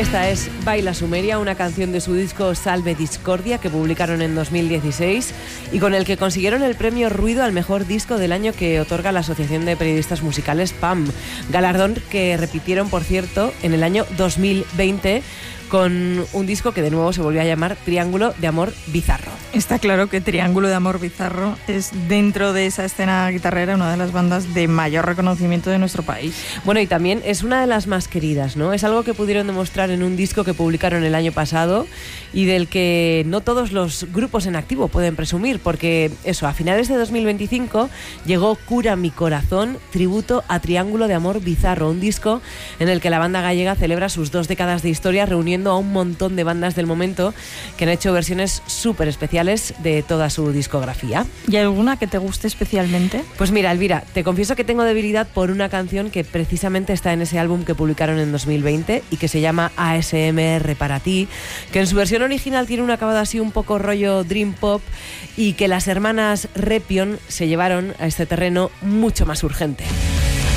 Esta es Baila Sumeria, una canción de su disco Salve Discordia que publicaron en 2016 y con el que consiguieron el premio Ruido al mejor disco del año que otorga la Asociación de Periodistas Musicales PAM, galardón que repitieron, por cierto, en el año 2020 con un disco que de nuevo se volvió a llamar Triángulo de Amor Bizarro. Está claro que Triángulo de Amor Bizarro es, dentro de esa escena guitarrera, una de las bandas de mayor reconocimiento de nuestro país. Bueno, y también es una de las más queridas, ¿no? Es algo que pudieron demostrar en un disco que publicaron el año pasado y del que no todos los grupos en activo pueden presumir, porque eso, a finales de 2025 llegó Cura mi corazón, tributo a Triángulo de Amor Bizarro, un disco en el que la banda gallega celebra sus 2 décadas de historia reuniendo a un montón de bandas del momento que han hecho versiones súper especiales de toda su discografía. ¿Y alguna que te guste especialmente? Pues mira, Elvira, te confieso que tengo debilidad por una canción que precisamente está en ese álbum que publicaron en 2020 y que se llama ASMR para ti, que en su versión original tiene un acabado así un poco rollo dream pop y que las hermanas Repion se llevaron a este terreno mucho más urgente.